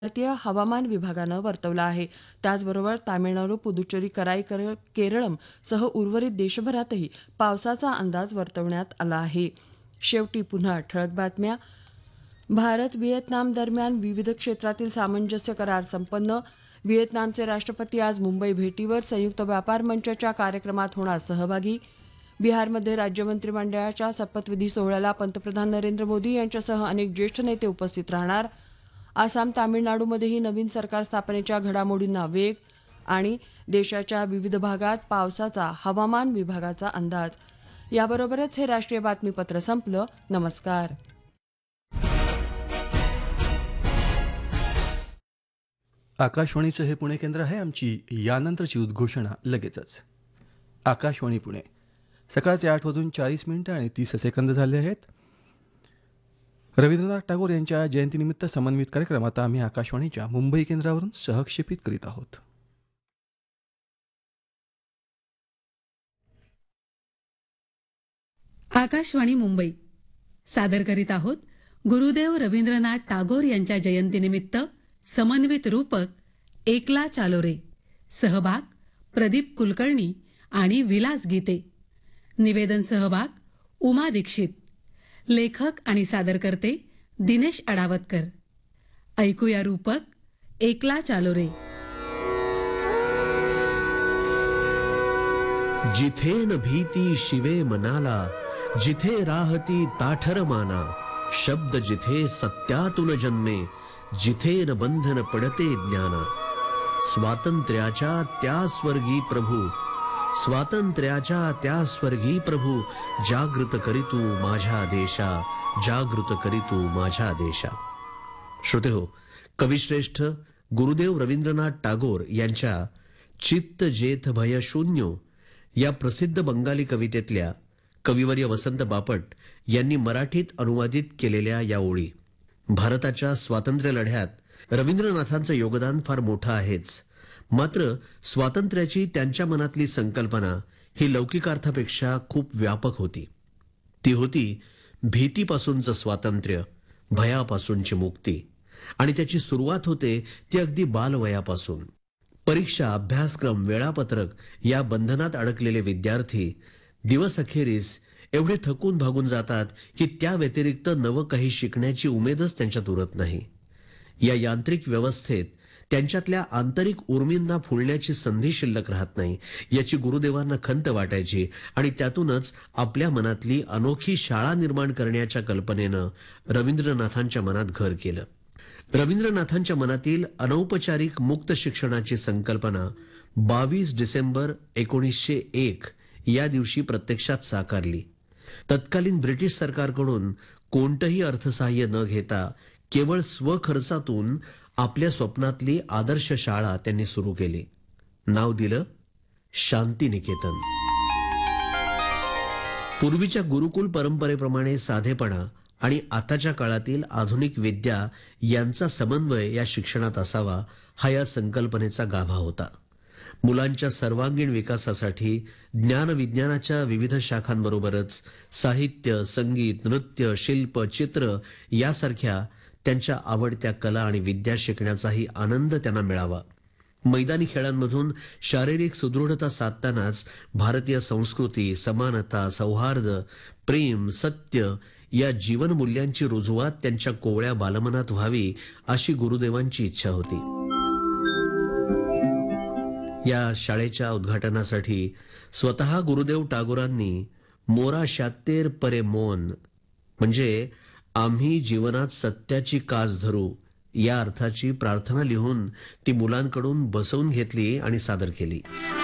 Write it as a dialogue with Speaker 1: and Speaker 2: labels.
Speaker 1: भारतीय हवामान विभागानं वर्तवला आहे. त्याचबरोबर तामिळनाडू, पुदुच्चेरी, केरळम सह उर्वरित देशभरातही पावसाचा अंदाज वर्तवण्यात आला आहे. शेवटी पुन्हा ठळक बातम्या. भारत व्हिएतनाम दरम्यान विविध क्षेत्रातील सामंजस्य करार संपन्न. व्हिएतनामचे राष्ट्रपती आज मुंबई भेटीवर. संयुक्त व्यापार मंचाच्या कार्यक्रमात होणार सहभागी. बिहारमध्ये राज्य मंत्रिमंडळाच्या शपथविधी सोहळ्याला पंतप्रधान नरेंद्र मोदी यांच्यासह अनेक ज्येष्ठ नेते उपस्थित राहणार. आसाम, तामिळनाडूमध्येही नवीन सरकार स्थापनेच्या घडामोडींना वेग. आणि देशाच्या विविध भागात पावसाचा हवामान विभागाचा अंदाज. याबरोबरच हे राष्ट्रीय बातमीपत्र संपलं. नमस्कार.
Speaker 2: आकाशवाणीचं हे पुणे केंद्र आहे. आमची यानंतरची उद्घोषणा लगेचच. आकाशवाणी पुणे. सकाळचे 8:40 आणि 30 सेकंद झाले आहेत. रवींद्रनाथ टागोर यांच्या जयंतीनिमित्त समन्वित कार्यक्रम आता आम्ही आकाशवाणीच्या मुंबई केंद्रावरून सहक्षेपित करीत आहोत.
Speaker 3: आकाशवाणी मुंबई सादर करीत आहोत गुरुदेव रवींद्रनाथ टागोर यांच्या जयंतीनिमित्त समन्वित रूपक एकला चालो रे. सहभाग प्रदीप कुलकर्णी आणि विलास गीते. निवेदन सहभाग उमा दीक्षित. लेखक आणि सादरकर्ते दिनेश अडावतकर. ऐकूया रूपक एकला चालो रे.
Speaker 4: जिथे न भीती शिवे मनाला, जिथे राहती ताठर माना. शब्द जिथे सत्यातून जन्मे, जिथे न बंधन पडते ज्ञाना. स्वातंत्र्याच्या त्या स्वर्गी प्रभू, स्वातंत्र्याच्या त्या स्वर्गी प्रभू. जागृत करीतू माझ्या देशा, जागृत करीतू माझ्या देशा. श्रोतेहो, कविश्रेष्ठ गुरुदेव रवींद्रनाथ टागोर यांच्या चित्त जेथ भय शून्यो या प्रसिद्ध बंगाली कवितेतल्या कविवर्य वसंत बापट यांनी मराठीत अनुवादित केलेल्या या ओळी. भारताच्या स्वातंत्र्य लढ्यात रवींद्रनाथांचं योगदान फार मोठं आहेच. मात्र स्वातंत्र्याची त्यांच्या मनातली संकल्पना ही लौकिकार्थापेक्षा खूप व्यापक होती. ती होती भीतीपासूनचं स्वातंत्र्य, भयापासूनची मुक्ती. आणि त्याची सुरुवात होते ती अगदी बालवयापासून. परीक्षा, अभ्यासक्रम, वेळापत्रक या बंधनात अडकलेले विद्यार्थी दिवसअखेरीस एवढे थकून भागून जातात की त्या व्यतिरिक्त नवं काही शिकण्याची उमेदच त्यांच्यात उरत नाही. या यांत्रिक व्यवस्थेत त्यांच्यातल्या आंतरिक उर्मींना फुलण्याची संधी शिल्लक राहत नाही, याची गुरुदेवांना खंत वाटायची. आणि त्यातूनच आपल्या मनातली अनोखी शाळा निर्माण करण्याच्या कल्पनेनं रवींद्रनाथांच्या मनात घर केलं. रवींद्रनाथांच्या मनातील अनौपचारिक मुक्त शिक्षणाची संकल्पना 22 डिसेंबर 1901 या दिवशी प्रत्यक्षात साकारली. तत्कालीन ब्रिटिश सरकारकडून कोणतंही अर्थसहाय्य न घेता केवळ स्वखर्चातून आपल्या स्वप्नातली आदर्श शाळा त्यांनी सुरू केली. नाव दिलं शांतिनिकेतन. पूर्वीच्या गुरुकुल परंपरेप्रमाणे साधेपणा आणि आताच्या काळातील आधुनिक विद्या यांचा समन्वय या शिक्षणात असावा, हा या संकल्पनेचा गाभा होता. मुलांच्या सर्वांगीण विकासासाठी ज्ञान विज्ञानाच्या विविध शाखांबरोबरच साहित्य, संगीत, नृत्य, शिल्प, चित्र यासारख्या त्यांच्या आवडत्या कला आणि विद्या शिकण्याचाही आनंद त्यांना मिळावा. मैदानी खेळांमधून शारीरिक सुदृढता साधतानाच भारतीय संस्कृती, समानता, सौहार्द, प्रेम, सत्य या जीवनमूल्यांची रुजवात त्यांच्या कोवळ्या बालमनात व्हावी, अशी गुरुदेवांची इच्छा होती. या शाळेच्या उद्घाटनासाठी स्वतः गुरुदेव टागोरांनी मोरा शात्तेर परे मौन म्हणजे आम्ही जीवनात सत्याची कास धरू या अर्थाची प्रार्थना लिहून ती मुलांकडून बसवून घेतली आणि सादर केली.